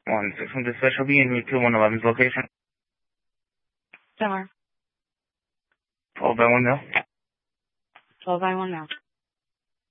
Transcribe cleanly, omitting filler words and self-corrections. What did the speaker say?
161 dispatch will be in route to 111's location. Summer. 12 by 1 mil. 12 by 1 mil.